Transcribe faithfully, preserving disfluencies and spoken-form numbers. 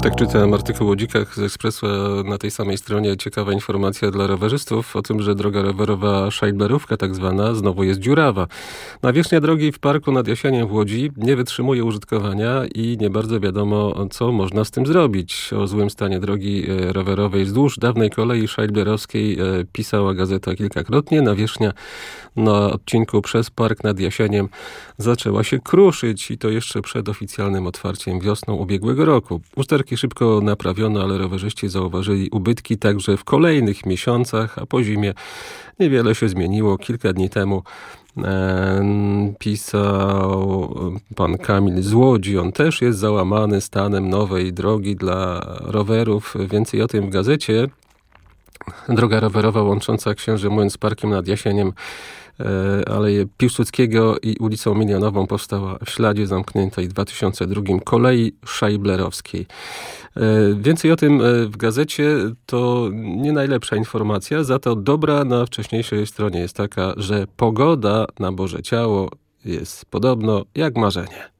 Tak czytałem artykuł o dzikach z Ekspresu, na tej samej stronie ciekawa informacja dla rowerzystów o tym, że droga rowerowa Szajblerówka tak zwana znowu jest dziurawa. Nawierzchnia drogi w parku nad Jasieniem w Łodzi nie wytrzymuje użytkowania i nie bardzo wiadomo, co można z tym zrobić. O złym stanie drogi rowerowej wzdłuż dawnej kolei szajblerowskiej pisała gazeta kilkakrotnie. Nawierzchnia na odcinku przez park nad Jasieniem zaczęła się kruszyć i to jeszcze przed oficjalnym otwarciem wiosną ubiegłego roku. Usterki szybko naprawiono, ale rowerzyści zauważyli ubytki także w kolejnych miesiącach, a po zimie niewiele się zmieniło. Kilka dni temu e, pisał pan Kamil z Łodzi. On też jest załamany stanem nowej drogi dla rowerów. Więcej o tym w gazecie. Droga rowerowa łącząca Księży Młyn z parkiem nad Jasieniem, Aleję Piłsudskiego i ulicą Milionową powstała w śladzie zamkniętej w dwa tysiące drugim kolei szajblerowskiej. Więcej o tym w gazecie. To nie najlepsza informacja, za to dobra na wcześniejszej stronie jest taka, że pogoda na Boże Ciało jest podobno jak marzenie.